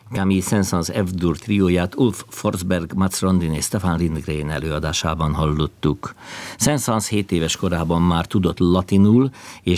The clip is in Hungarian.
Camille Saint-Saëns F-dur trióját Ulf Forsberg, Mats Rondin és Stefan Lindgren előadásában hallottuk. Saint-Saëns 7 éves korában már tudott latinul, és